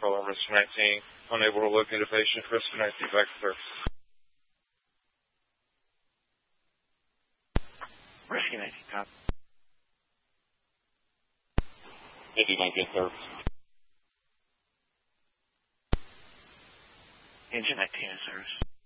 call on Rescue 19. Unable to locate a patient. Rescue 19 back to service. Rescue 19, copy. 19 service. Engine 19 in service.